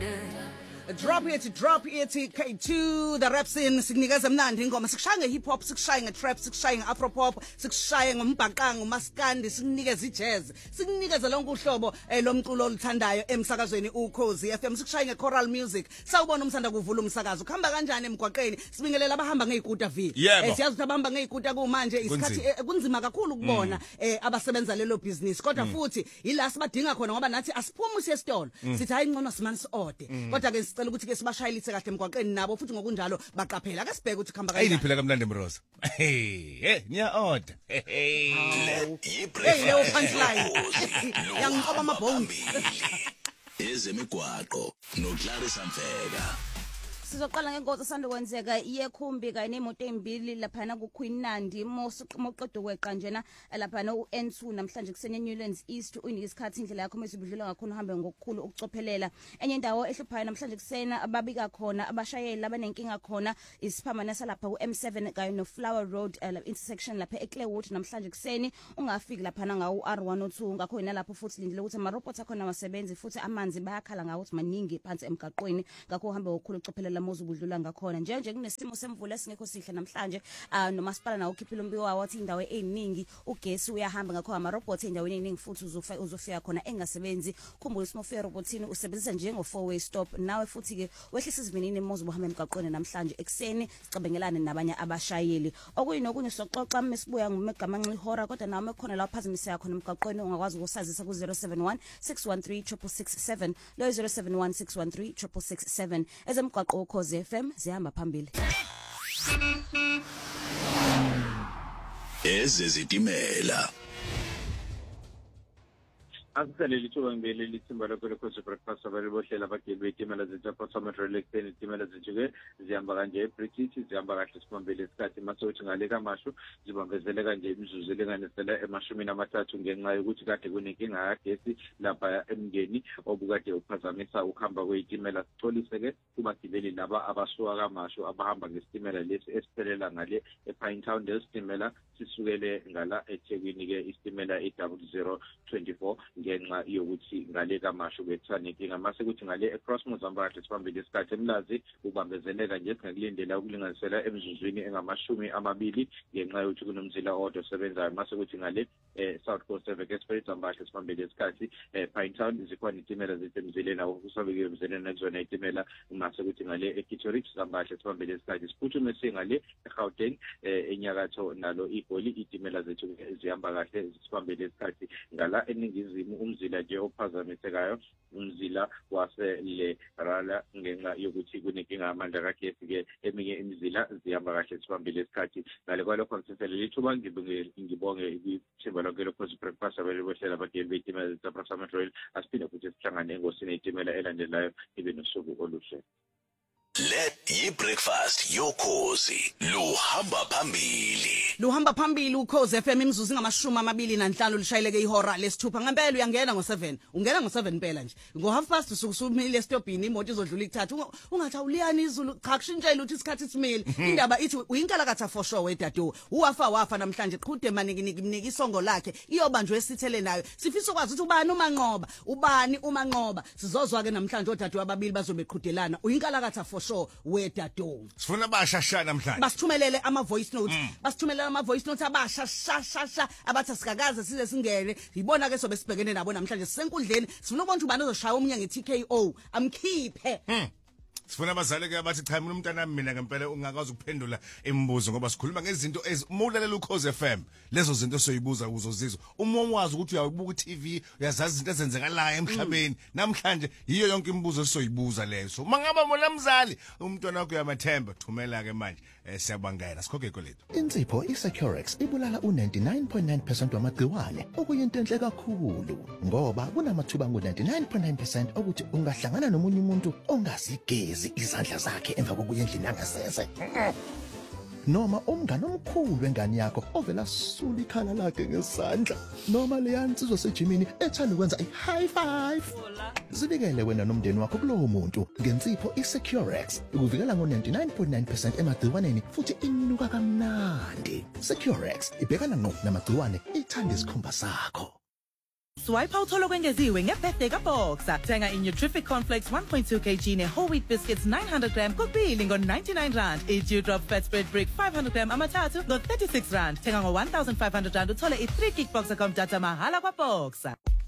Drop it K2 the rap scene sikunikeza mnandi ingoma sikushaya ngehip hop sikushaya ngetrap sikushaya ngeafro pop sikushaya ngombhaqanga umaskandi sikunikeza ijazz sikunikeza lonke uhlobo lomculo oluthandayo emsakazweni uKhosi FM sikushaya ngechoral music sawubona umsanda kuvula umsakazo kuhamba kanjani emgwaqeni sibingelela abahamba ngezikuta vi siyazi ukuthi abahamba ngezikuta kumanje isikhathi kunzima kakhulu ukubona abasebenza lelo business kodwa futhi ila sibadinga khona ngoba nathi asiphumi usesitolo sithi hayi ngcono simansi ode kodwa ke sicela ukuthi ke sibashayelise kahle emgwaqeni nabo futhi ngokunjalo baqaphela ake sibheke ukuthi khamba kanjani phela kamnandi Mroza niya order leyo punchline yangiqoba amabhongi ezemigwaqo noClarissa Mfeka. Sizoqala ngengozi sandokwenzeka iyekhumbi kanye nemoto ezimbili lapha ku Queen Nandi moqedo kweqa njena lapha uN2 namhlanje kusene Newlands East uyinika isikhathi indlela yakho mesibudlula ngakhona uhambe ngokukhulu ukucophelela enye indawo ehluphayo namhlanje kusena ababika khona abashayeli abanenkinga khona isiphambana salapha ku M7 kanye no Flower Road intersection lapha eClearwood namhlanje kuseni ungafiki lapha ngawu R102 ngakho inalapho futhi lindile ukuthi amarobot akhona wasebenzi futhi amanzi bayakhala ngawo ukuthi maningi phansi emgaqweni ngakho uhambe ngokukhulu ukucophelela mozu budlula ngakhona nje kunesimo semvula singekho sihle namhlanje nomasipala nawo ukhiphile umbiko wawo wathi indawo eziningi ugesi uyahamba ngakho amarobot endaweni eziningi futhi uzofika khona engasebenzi khumbula ismofia robotini usebenzisa njengo 4-way stop nawe futhi ke wehlisa isivinini mozu buhamba emgaqweni namhlanje ekseni sicabengelane nabanye abashayeli okuyinokunye soxoxa mesibuya ngumegamanxa ihora kodwa nawe mekhona la uphazimiseka khona emgaqweni ungakwazi ukusazisa ku 071 613 667 lo 071 613 667 ezemgaqo Ukhozi FM zihamba phambili Ezezitimela Akusaleli thuba ngibele lithimba lokho lekhosi breakfast abalibohlela abageli betimela zethu Summit Relay itimela zethu zihamba kanje eBritish zihamba kahle siphambili isikhathi masothi ngale kamashu zibambezele kanje imizuzu elinganisela emashumi amathathu ngenxa yokuthi kade kunenkinga kagesi lapha emngeni obukade uphazamisa ukuhamba kwezitimela sixolise ke kubagibeli laba abasuka kamashu abahamba ngesitimela lesi esiphelela ngale ePinetown lesitimela sisukele ngala eThekwini ke isitimela i0024 ngenxa yokuthi ngale kamashu bethane inkinga mase kuthi ngale across Mozambique siphambili isikhathi emlazi ubambezeleka nje singakulindela ukulinganisela emzuzwini engamashumi amabili ngenxa yokuthi kunomzila odwa osebenzayo mase kuthi ngale South Coast Express Mozambique siphambili isikhathi Pinetown zikhona itimela zetemzileni nawo kusabike emzileni nekuzona itimela mase kuthi ngale eKittorich Mozambique siphambili isikhathi siphuthume singale eGauteng enyakatho nalo iGoli itimela zethu zihamba kahle siphambili isikhathi ngala eningizimu umzila nje ophazamisekayo umzila wasele rala ngenxa yokuthi kunenkinga amandla kagesi ke eminye imizila zihamba kahle siphambili isikhathi ngale kwalokho ngisifele lithuba ngibonge ithimba lonke lokhozi breakfast abalibohlela abageli betimela zethu Summit Rail asiphinde futhi sihlangane engosini itimela elandelayo ibe nosuku oluhle. Let yi-breakfast yokhozi luhamba phambili uKhozi FM imzuzu ngamashumi amabili nanhlanu lishayeleke ihora lesithupha ngempela uyangena ngo7 ungena ngo7 impela nje ngo1:30 usukusumile estopini imoto izodlula ikuthatha ungathi awuliyani izulu cha kushintshela uthi isikhathi simile indaba ithi uyinkalakatha for sure wedadu wafa namhlanje qhude maniki isongo lakhe iyobanjwe esithele nayo sifisa ukwazi ukuthi ubani umanqoba sizozwa ke namhlanje odadu ababili bazobeqhudelana uyinkalakatha for sure wedadu sifuna bashashana namhlanje basithumelele ama voice notes abasha abathi sikakaze size singene yibona ke sobe sibhekene nabo namhlanje sisenkundleni sifuna ukubona ubani ozoshaya umnye ngeTKO amkhiphe sifuna abazali ke abathi cha umntana mina ngempela ungakazi ukuphendula imibuzo ngoba sikhuluma ngezinto ezimulalela uKhozi FM lezo zinto soyibuza uzozizwa uma wazi ukuthi uyayibuka iTV uyazazi izinto ezenzekalayo emhlabeni namhlanje yiyo yonke imibuzo esizoyibuza leso mangaba mona mzali umntwana wakho uyamathemba thumela ke manje siyabangela sikhokhe ikoleti insipho iSecurex ibulala u99.9% wamagciwane okuyinto enhle kakhulu ngoba kunamathuba ngo99.9% ukuthi ungahlangana nomunye umuntu ongazigezi izandla zakhe emva kokuya endlini yangasese noma umngane omkhulu wengane yakho ovela sula ikhala lakhe ngesandla noma leya nsizwa sejimini ethanda ukwenza i-high five zibikele wena nomndeni wakho kulowo muntu ngensipho iSecurex ukuvikela ngo99.9% emagciwaneni futhi inuka kamnandi Securex ibhekana ngqo namagciwane ithanda isikhumba sakho Swipe awuthola kwengeziwe ngebirthday kaBoxer. Thenga iNutrific Cornflakes 1.2 kg ne-whole wheat biscuits 900 gram kubili ngo-99 rand. I-Dewdrop Fat Spread Brick 500 gram amathathu ngo-36 rand. Thenga ngo-1,500 rand uthole i-3 gig Boxer com data mahala kwaBoxer.